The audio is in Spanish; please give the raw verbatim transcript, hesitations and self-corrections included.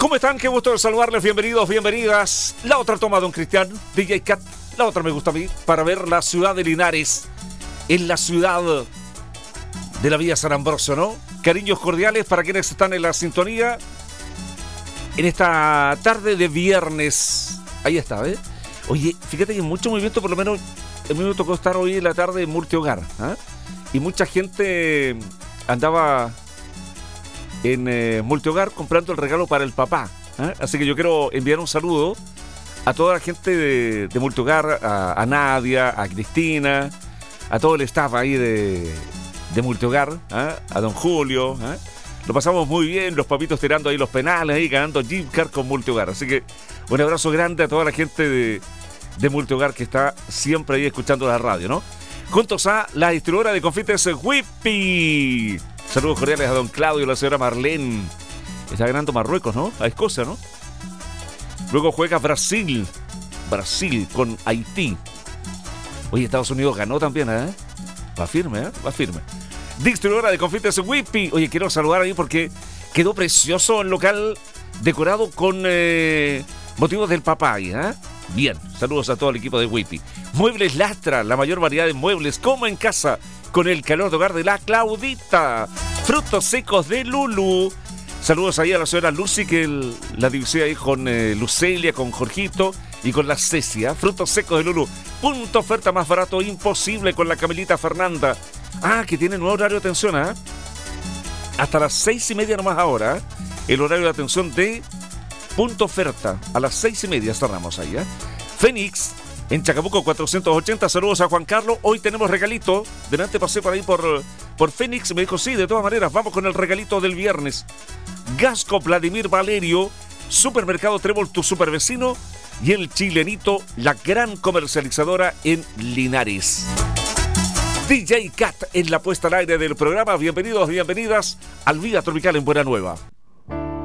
¿Cómo están? Qué gusto de saludarles. Bienvenidos, bienvenidas. La otra toma, don Cristian, D J Cat. La otra me gusta a mí, para ver la ciudad de Linares. En la ciudad de la Villa San Ambrosio, ¿no? Cariños cordiales para quienes están en la sintonía. En esta tarde de viernes. Ahí está, ¿eh? Oye, fíjate que hay mucho movimiento, por lo menos a mí me tocó estar hoy en la tarde en Multihogar, ¿eh? Y mucha gente andaba en eh, Multihogar comprando el regalo para el papá, ¿eh? Así que yo quiero enviar un saludo a toda la gente de, de Multihogar, a, a Nadia, a Cristina, a todo el staff ahí de, de Multihogar, ¿eh? A don Julio, ¿eh? Lo pasamos muy bien, los papitos tirando ahí los penales, ahí ganando Jim Car con Multihogar. Así que un abrazo grande a toda la gente de, de Multihogar que está siempre ahí escuchando la radio, ¿no? Juntos a la distribuidora de confites Whippy. Saludos cordiales a don Claudio y la señora Marlene. Está ganando Marruecos, ¿no? A Escocia, ¿no? Luego juega Brasil. Brasil con Haití. Oye, Estados Unidos ganó también, ¿eh? Va firme, ¿eh? Va firme. Distribuidora de confites Whippy. Oye, quiero saludar ahí porque quedó precioso el local decorado con eh, motivos del papá, ¿eh? Bien, saludos a todo el equipo de Whippy. Muebles Lastra, la mayor variedad de muebles como en casa, con el calor de hogar de la Claudita. Frutos secos de Lulu. Saludos ahí a la señora Lucy, que el, la divisé ahí con eh, Lucelia, con Jorgito y con la Cecia. Frutos secos de Lulu. Punto oferta más barato imposible con la Camilita Fernanda. Ah, que tiene nuevo horario de atención, ¿eh? Hasta las seis y media nomás ahora, ¿eh? El horario de atención de Punto Oferta. A las seis y media cerramos ahí, ¿eh? Fénix, en Chacabuco cuatrocientos ochenta. Saludos a Juan Carlos. Hoy tenemos regalito. Delante pasé por ahí por, por Fénix. Me dijo, sí, de todas maneras, vamos con el regalito del viernes. Gasco Vladimir Valerio, Supermercado Trébol, tu supervecino, y el Chilenito, la gran comercializadora en Linares. D J Cat en la puesta al aire del programa. Bienvenidos, bienvenidas al Vida Tropical en Buena Nueva.